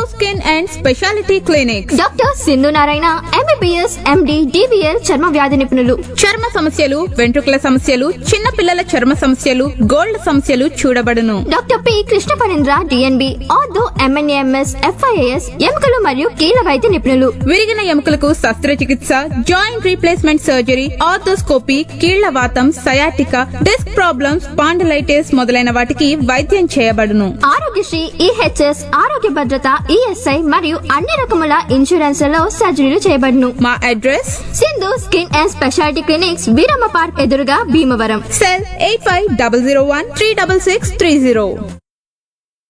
Skin and speciality clinics. Doctor Sindhu Narayana MBBS MD DBL చర్మ వ్యాధి నిపుణులు. చర్మ సమస్యలు, వెంట్రుకల సమస్యలు, చిన్న పిల్లల చర్మ సమస్యలు, గోల్డ్ సమస్యలు చూడబడును. Doctor P Krishna Parendra DNB ortho MNAMS FIAS ఎముకలు మరియు కీళ్ళ వైద్య నిపుణులు. విరిగిన ఎముకలకు శస్త్రచికిత్స, జాయింట్ రీప్లేస్మెంట్ సర్జరీ, ఆర్థోస్కోపీ, కీళ్ల వాతం, సయాటికా, డిస్క్ ప్రాబ్లమ్స్, స్పాండిలైటిస్ మొదలైన వాటికి వైద్యం చేయబడును. ఆరోగ్యశ్రీ EHS ఆరోగ్య భద్రత ESI మరియు అన్ని రకముల ఇన్సూరెన్స్లలో సర్జరీలు చేయబడును. మా address Sindhu skin and speciality clinics, Veeramma park ఎదురుగా, భీమవరం. సెల్ 8500136630.